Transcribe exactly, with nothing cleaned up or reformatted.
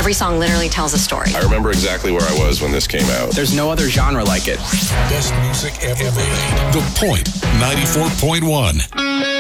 Every song literally tells a story. I remember exactly where I was when this came out. There's no other genre like it. Best music ever made. The Point ninety-four point one.